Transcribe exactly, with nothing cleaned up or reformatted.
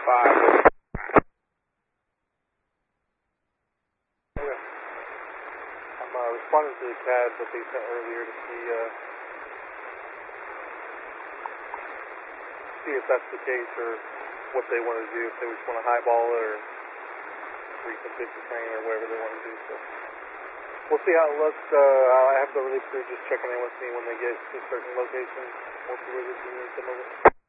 five. Okay. I'm uh, responding to the C A D that they sent earlier to see uh, see if that's the case or what they want to do, if they just want to highball it or reconfigure the train or whatever they want to do. So we'll see how it looks. Uh, I have the relief crew just checking in with me when they get to certain locations. We'll see where this is.